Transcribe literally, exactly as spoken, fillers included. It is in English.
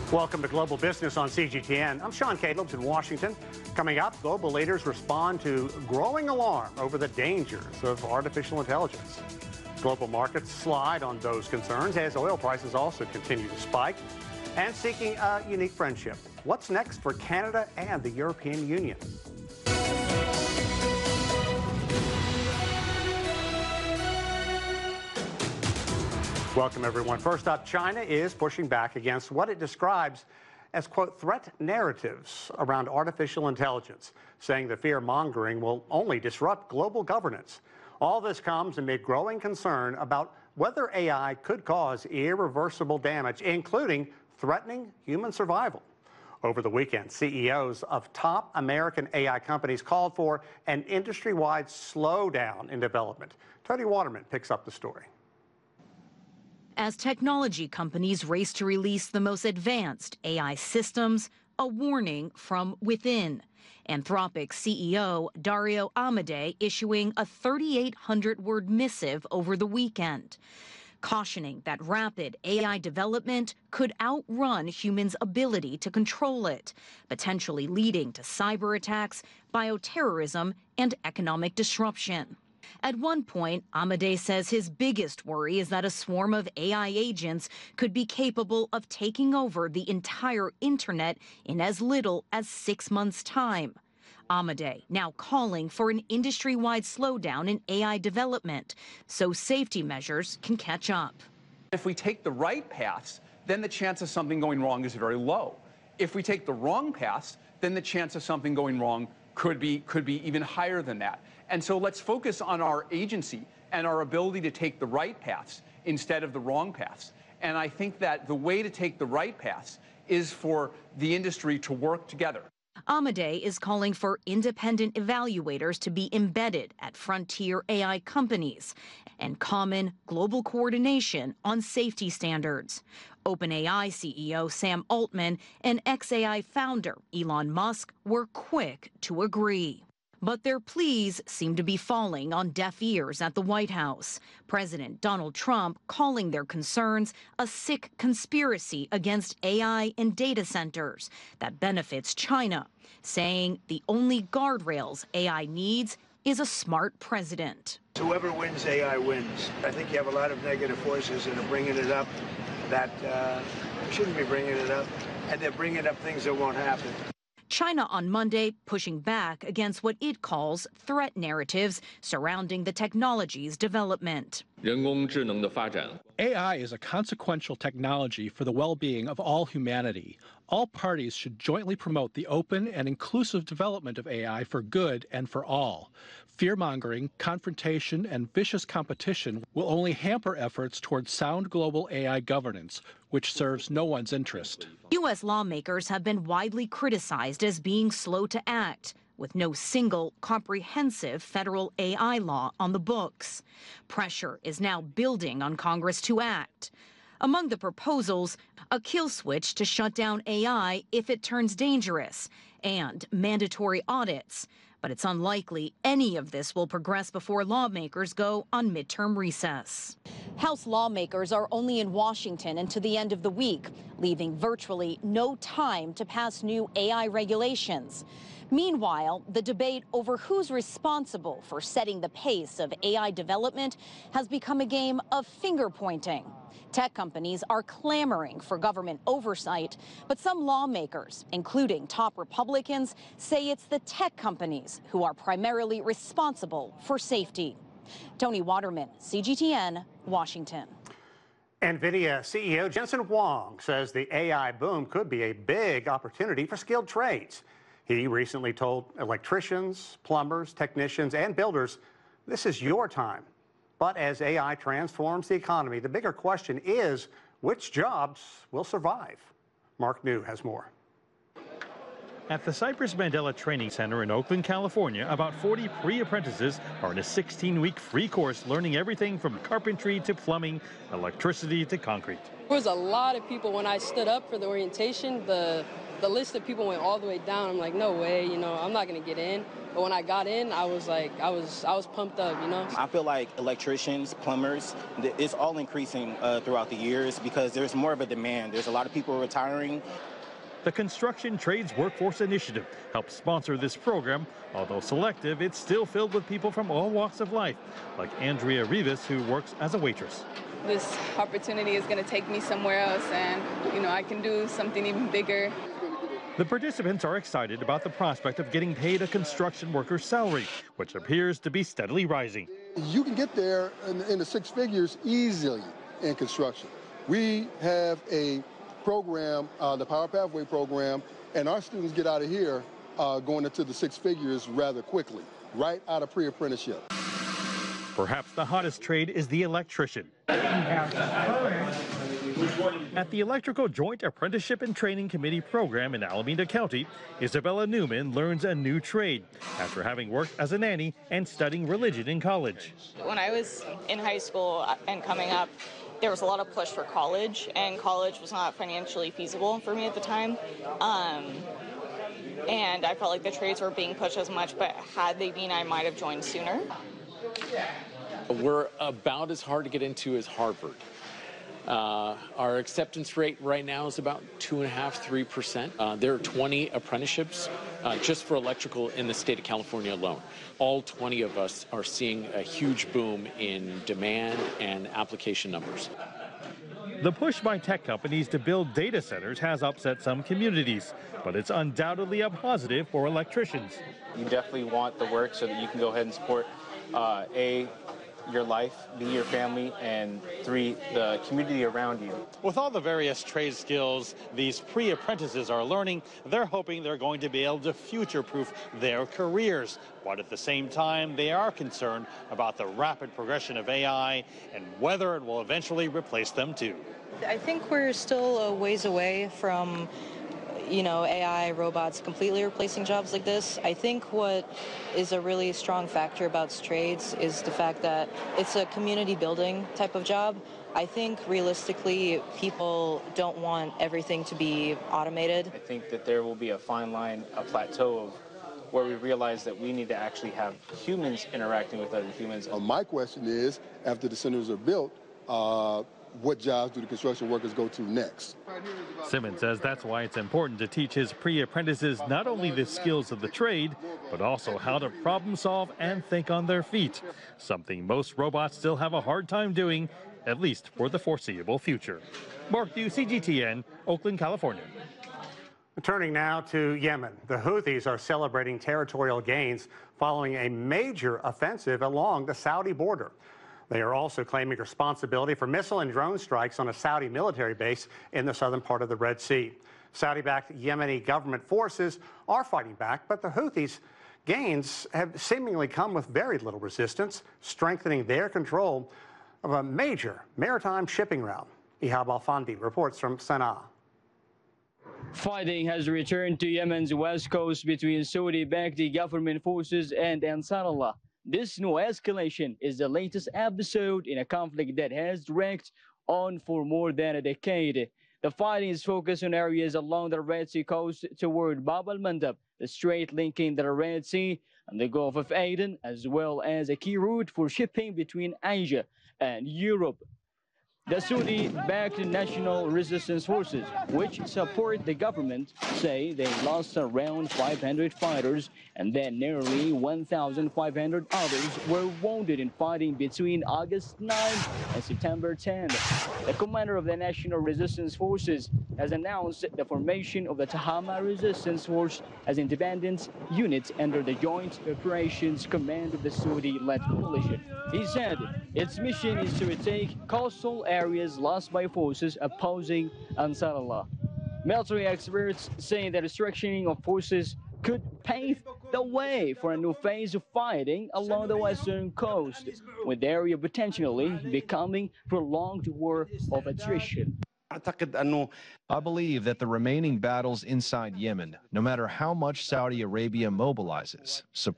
Welcome to Global Business on C G T N. I'm Sean Calebs in Washington. Coming up, global leaders respond to growing alarm over the dangers of artificial intelligence. Global markets slide on those concerns as oil prices also continue to spike. And seeking a unique friendship. What's next for Canada and the European Union? Welcome, everyone. First up, China is pushing back against what it describes as, quote, threat narratives around artificial intelligence, saying the fear-mongering will only disrupt global governance. All this comes amid growing concern about whether A I could cause irreversible damage, including threatening human survival. Over the weekend, C E Os of top American A I companies called for an industry-wide slowdown in development. Tony Waterman picks up the story. As technology companies race to release the most advanced A I systems, a warning from within. Anthropic C E O Dario Amodei issuing a thirty-eight hundred word missive over the weekend, cautioning that rapid A I development could outrun humans' ability to control it, potentially leading to cyber attacks, bioterrorism, and economic disruption. At one point, Amodei says his biggest worry is that a swarm of A I agents could be capable of taking over the entire internet in as little as six months' time. Amodei now calling for an industry-wide slowdown in A I development so safety measures can catch up. If we take the right paths, then the chance of something going wrong is very low. If we take the wrong paths, then the chance of something going wrong could be, could be even higher than that. And so let's focus on our agency and our ability to take the right paths instead of the wrong paths. And I think that the way to take the right paths is for the industry to work together. Amodei is calling for independent evaluators to be embedded at frontier A I companies and common global coordination on safety standards. OpenAI C E O Sam Altman and X A I founder Elon Musk were quick to agree. But their pleas seem to be falling on deaf ears at the White House. President Donald Trump calling their concerns a sick conspiracy against A I and data centers that benefits China, saying the only guardrails A I needs is a smart president. Whoever wins, A I wins. I think you have a lot of negative forces that are bringing it up that uh, shouldn't be bringing it up, and they're bringing up things that won't happen. China on Monday pushing back against what it calls threat narratives surrounding the technology's development. A I is a consequential technology for the well-being of all humanity. All parties should jointly promote the open and inclusive development of A I for good and for all. Fear-mongering, confrontation, and vicious competition will only hamper efforts towards sound global A I governance, which serves no one's interest. U S lawmakers have been widely criticized as being slow to act, with no single comprehensive federal A I law on the books. Pressure is now building on Congress to act. Among the proposals, a kill switch to shut down A I if it turns dangerous, and mandatory audits. But it's unlikely any of this will progress before lawmakers go on midterm recess. House lawmakers are only in Washington until the end of the week, leaving virtually no time to pass new A I regulations. Meanwhile, the debate over who's responsible for setting the pace of A I development has become a game of finger-pointing. Tech companies are clamoring for government oversight, but some lawmakers, including top Republicans, say it's the tech companies who are primarily responsible for safety. Tony Waterman, C G T N, Washington. NVIDIA C E O Jensen Huang says the A I boom could be a big opportunity for skilled trades. He recently told electricians, plumbers, technicians, and builders, this is your time. But as A I transforms the economy, the bigger question is which jobs will survive? Mark New has more. At the Cypress Mandela Training Center in Oakland, California, about forty pre-apprentices are in a sixteen week free course learning everything from carpentry to plumbing, electricity to concrete. There was a lot of people when I stood up for the orientation. The the list of people went all the way down. I'm like, no way, you know, I'm not gonna get in. But when I got in, I was like, I was, I was pumped up, you know. I feel like electricians, plumbers, it's all increasing uh, throughout the years because there's more of a demand. There's a lot of people retiring. The Construction Trades Workforce Initiative helps sponsor this program. Although selective, it's still filled with people from all walks of life, like Andrea Rivas, who works as a waitress. This opportunity is going to take me somewhere else, and, you know, I can do something even bigger. The participants are excited about the prospect of getting paid a construction worker's salary, which appears to be steadily rising. You can get there in, in the six figures easily in construction. We have a program, uh, the Power Pathway program, and our students get out of here uh, going into the six figures rather quickly, right out of pre-apprenticeship. Perhaps the hottest trade is the electrician. At the Electrical Joint Apprenticeship and Training Committee program in Alameda County, Isabella Newman learns a new trade after having worked as a nanny and studying religion in college. When I was in high school and coming up, there was a lot of push for college, and college was not financially feasible for me at the time. Um, and I felt like the trades were being pushed as much, but had they been, I might have joined sooner. We're about as hard to get into as Harvard. Uh, our acceptance rate right now is about two and a half, three percent. Uh, there are twenty apprenticeships uh, just for electrical in the state of California alone. All twenty of us are seeing a huge boom in demand and application numbers. The push by tech companies to build data centers has upset some communities, but it's undoubtedly a positive for electricians. You definitely want the work so that you can go ahead and support uh, a your life, B, your family, and three, the community around you. With all the various trade skills these pre-apprentices are learning, they're hoping they're going to be able to future-proof their careers. But at the same time, they are concerned about the rapid progression of A I and whether it will eventually replace them too. I think we're still a ways away from you know, A I, robots completely replacing jobs like this. I think what is a really strong factor about trades is the fact that it's a community building type of job. I think realistically, people don't want everything to be automated. I think that there will be a fine line, a plateau of where we realize that we need to actually have humans interacting with other humans. Uh, my question is, after the centers are built, uh, what jobs do the construction workers go to next? Simmons says that's why it's important to teach his pre-apprentices not only the skills of the trade, but also how to problem solve and think on their feet, something most robots still have a hard time doing, at least for the foreseeable future. Mark Dew, C G T N, Oakland, California. Turning now to Yemen. The Houthis are celebrating territorial gains following a major offensive along the Saudi border. They are also claiming responsibility for missile and drone strikes on a Saudi military base in the southern part of the Red Sea. Saudi-backed Yemeni government forces are fighting back, but the Houthis' gains have seemingly come with very little resistance, strengthening their control of a major maritime shipping route. Ihab Al-Fandi reports from Sana'a. Fighting has returned to Yemen's west coast between Saudi-backed government forces and Ansarullah. This new escalation is the latest episode in a conflict that has dragged on for more than a decade. The fighting is focused on areas along the Red Sea coast toward Bab al-Mandab, the strait linking the Red Sea and the Gulf of Aden, as well as a key route for shipping between Asia and Europe. The Saudi-backed National Resistance Forces, which support the government, say they lost around five hundred fighters and that nearly one thousand five hundred others were wounded in fighting between August ninth and September tenth. The commander of the National Resistance Forces has announced the formation of the Tahama Resistance Force as independent unit under the Joint Operations Command of the Saudi-led coalition. He said its mission is to retake coastal areas lost by forces opposing Ansarullah. Military experts say that the restructuring of forces could pave the way for a new phase of fighting along the western coast, with the area potentially becoming prolonged war of attrition. I believe that the remaining battles inside Yemen, no matter how much Saudi Arabia mobilizes,